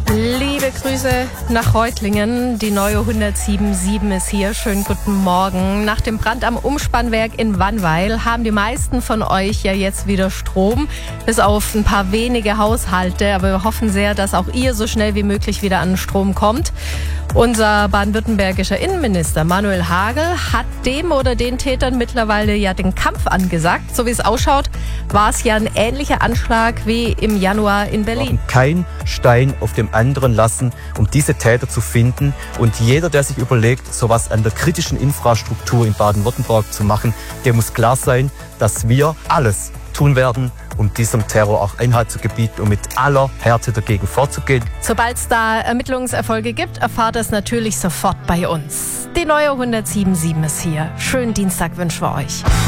Liebe Grüße nach Reutlingen. Die neue 107.7 ist hier. Schönen guten Morgen. Nach dem Brand am Umspannwerk in Wannweil haben die meisten von euch ja jetzt wieder Strom. Bis auf ein paar wenige Haushalte. Aber wir hoffen sehr, dass auch ihr so schnell wie möglich wieder an Strom kommt. Unser baden-württembergischer Innenminister Manuel Hagel hat dem oder den Tätern mittlerweile ja den Kampf angesagt. So wie es ausschaut, war es ja ein ähnlicher Anschlag wie im Januar in Berlin. Kein Stein auf dem anderen lassen, um diese Täter zu finden. Und jeder, der sich überlegt, sowas an der kritischen Infrastruktur in Baden-Württemberg zu machen, der muss klar sein, dass wir alles tun werden, um diesem Terror auch Einhalt zu gebieten und mit aller Härte dagegen vorzugehen. Sobald es da Ermittlungserfolge gibt, erfahrt ihr es natürlich sofort bei uns. Die neue 107.7 ist hier. Schönen Dienstag wünschen wir euch.